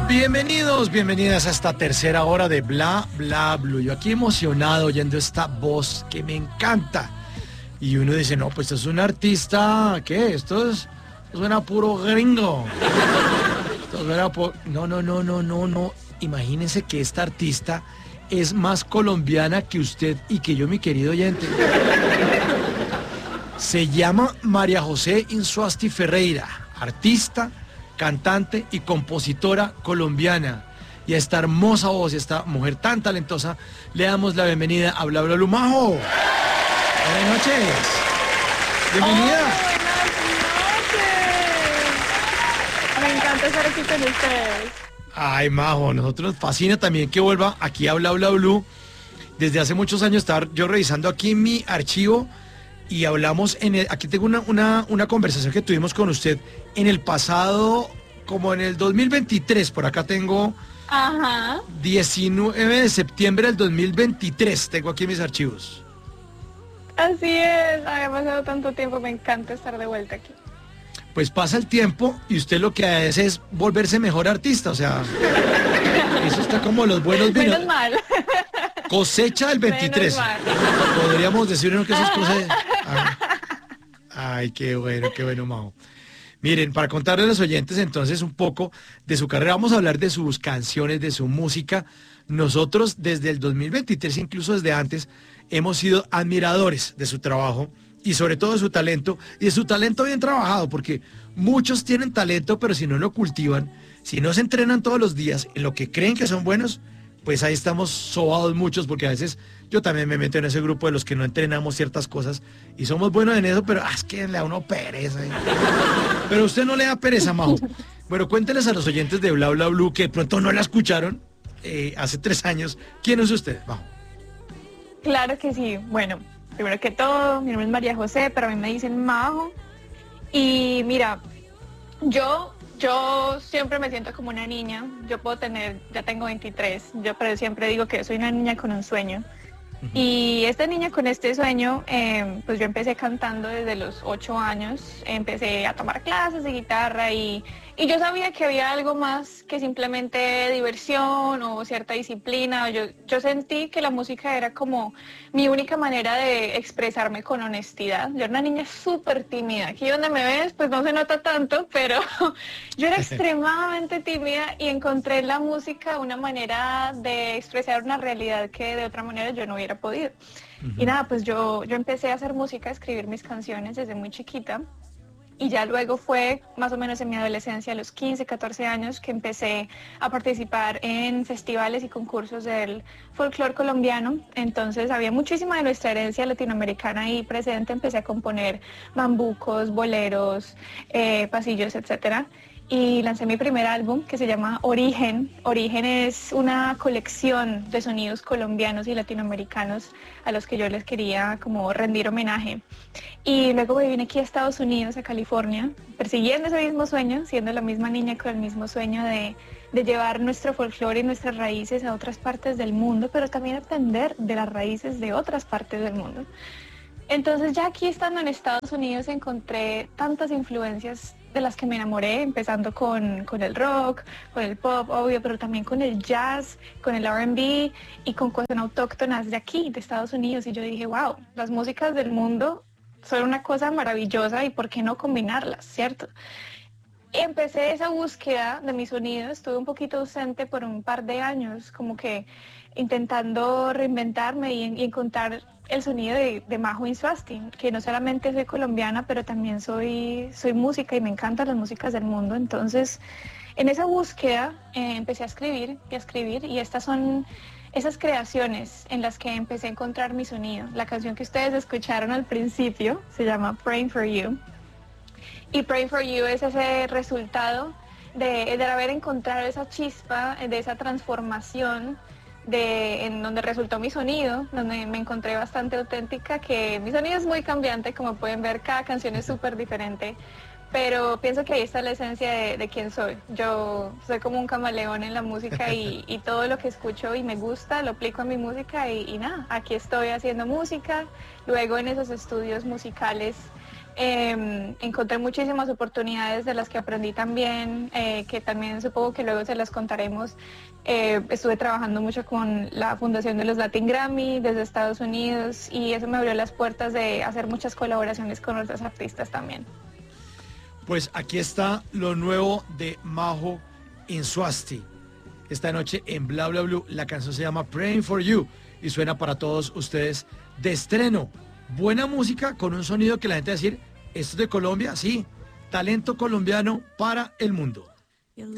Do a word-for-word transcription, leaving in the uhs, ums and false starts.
Bienvenidos, bienvenidas a esta tercera hora de Bla Bla Blue. Yo aquí emocionado oyendo esta voz que me encanta. Y uno dice, no, pues es un artista, ¿qué? Esto es, suena a puro gringo. Esto suena a pu- No, no, no, no, no, no. Imagínense que esta artista es más colombiana que usted y que yo, mi querido oyente. Se llama María José Insuasti Ferreira, artista, cantante y compositora colombiana. Y a esta hermosa voz y a esta mujer tan talentosa le damos la bienvenida a Bla Bla Blue. Majo, buenas noches. Bienvenida. Oh, buenas noches. Me encanta estar aquí con ustedes. Ay, Majo, nosotros nos fascina también que vuelva aquí a Bla Bla Blue. Desde hace muchos años estaba yo revisando aquí mi archivo y hablamos en el, aquí tengo una, una, una conversación que tuvimos con usted en el pasado, como en el dos mil veintitrés, por acá tengo Ajá. diecinueve de septiembre del dos mil veintitrés, tengo aquí mis archivos. Así es. Ha pasado tanto tiempo. Me encanta estar de vuelta aquí. Pues pasa el tiempo y usted lo que hace es volverse mejor artista, o sea, eso está como los buenos vinos. Menos mal. Cosecha del veintitrés. Menos mal. Podríamos decir ¿no? que eso es cosecha. Ay, ay, qué bueno, qué bueno, Majo. Miren, para contarles a los oyentes entonces un poco de su carrera, vamos a hablar de sus canciones, de su música. Nosotros desde el dos mil veintitrés, incluso desde antes, hemos sido admiradores de su trabajo y sobre todo de su talento, y de su talento bien trabajado, porque muchos tienen talento, pero si no lo cultivan, si no se entrenan todos los días en lo que creen que son buenos, pues ahí estamos sobados muchos, porque a veces yo también me meto en ese grupo de los que no entrenamos ciertas cosas y somos buenos en eso, pero ah, es que le da uno pereza. ¿eh? Pero a usted no le da pereza, Majo. Bueno, cuénteles a los oyentes de Bla Bla Blue que de pronto no la escucharon eh, hace tres años. ¿Quién es usted, Majo? Claro que sí. Bueno, primero que todo, mi nombre es María José, pero a mí me dicen Majo. Y mira, yo... Yo siempre me siento como una niña. Yo puedo tener, ya tengo veintitrés, yo pero siempre digo que soy una niña con un sueño. Uh-huh. Y esta niña con este sueño, eh, pues yo empecé cantando desde los ocho años, empecé a tomar clases de guitarra y, y yo sabía que había algo más que simplemente diversión o cierta disciplina. Yo, yo sentí que la música era como mi única manera de expresarme con honestidad. Yo era una niña súper tímida. Aquí donde me ves, pues no se nota tanto, pero yo era extremadamente tímida y encontré en la música una manera de expresar una realidad que de otra manera yo no hubiera podido. Uh-huh. Y nada, pues yo, yo empecé a hacer música, a escribir mis canciones desde muy chiquita. Y ya luego fue más o menos en mi adolescencia, a los quince, catorce años, que empecé a participar en festivales y concursos del folclore colombiano. Entonces había muchísima de nuestra herencia latinoamericana ahí presente. Empecé a componer bambucos, boleros, eh, pasillos, etcétera. Y lancé mi primer álbum que se llama Origen. Origen es una colección de sonidos colombianos y latinoamericanos a los que yo les quería como rendir homenaje. Y luego me vine aquí a Estados Unidos, a California, persiguiendo ese mismo sueño, siendo la misma niña con el mismo sueño de, de llevar nuestro folclore y nuestras raíces a otras partes del mundo, pero también aprender de las raíces de otras partes del mundo. Entonces ya aquí estando en Estados Unidos encontré tantas influencias de las que me enamoré, empezando con, con el rock, con el pop, obvio, pero también con el jazz, con el R and B y con cosas autóctonas de aquí, de Estados Unidos. Y yo dije, wow, las músicas del mundo son una cosa maravillosa y ¿por qué no combinarlas, cierto? Y empecé esa búsqueda de mi sonido, estuve un poquito ausente por un par de años, como que intentando reinventarme y, y encontrar el sonido de, de Majo Insuasti, que no solamente soy colombiana, pero también soy, soy música y me encantan las músicas del mundo. Entonces, en esa búsqueda eh, empecé a escribir y a escribir y estas son esas creaciones en las que empecé a encontrar mi sonido. La canción que ustedes escucharon al principio se llama Praying for You. Y Praying for You es ese resultado de, de haber encontrado esa chispa, de esa transformación de, en donde resultó mi sonido, donde me encontré bastante auténtica, que mi sonido es muy cambiante, como pueden ver, cada canción es súper diferente, pero pienso que ahí está la esencia de, de quién soy. Yo soy como un camaleón en la música y, y todo lo que escucho y me gusta lo aplico a mi música y, y nada, aquí estoy haciendo música. Luego en esos estudios musicales Eh, encontré muchísimas oportunidades de las que aprendí también, eh, que también supongo que luego se las contaremos. Eh, estuve trabajando mucho con la Fundación de los Latin Grammy desde Estados Unidos y eso me abrió las puertas de hacer muchas colaboraciones con otros artistas también. Pues aquí está lo nuevo de Majo Insuasti. Esta noche en Bla Bla Blue, la canción se llama Praying for You y suena para todos ustedes de estreno. Buena música con un sonido que la gente va a decir, esto es de Colombia, sí, talento colombiano para el mundo.